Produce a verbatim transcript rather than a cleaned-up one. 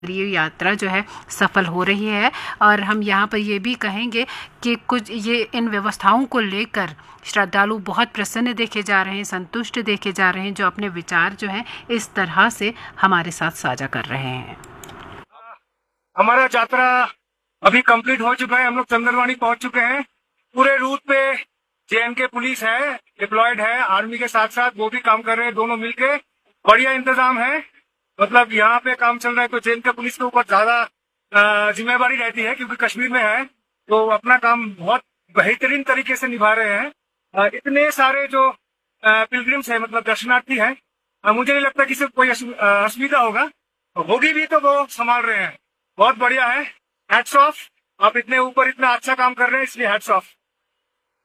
ये यात्रा जो है सफल हो रही है। और हम यहाँ पर ये भी कहेंगे कि कुछ ये इन व्यवस्थाओं को लेकर श्रद्धालु बहुत प्रसन्न देखे जा रहे हैं, संतुष्ट देखे जा रहे हैं, जो अपने विचार जो हैं इस तरह से हमारे साथ साझा कर रहे हैं। हमारा यात्रा अभी कंप्लीट हो चुका है, हम लोग चंदनवाड़ी पहुंच चुके हैं। पूरे रूट पे जे एन के पुलिस है, डिप्लॉयड है, आर्मी के साथ साथ वो भी काम कर रहे हैं, दोनों मिलके बढ़िया इंतजाम है। मतलब यहाँ पे काम चल रहा है तो जे एन के पुलिस के ऊपर ज्यादा जिम्मेवारी रहती है, क्योंकि कश्मीर में है तो अपना काम बहुत बेहतरीन तरीके से निभा रहे हैं। इतने सारे जो पिलग्रिम्स है, मतलब दर्शनार्थी है, मुझे नहीं लगता किसी को कोई असुविधा होगा, होगी भी तो वो संभाल रहे हैं। बहुत बढ़िया है, हैट्स ऑफ। आप इतने ऊपर इतना अच्छा काम कर रहे हैं, इसलिए हैट्स ऑफ।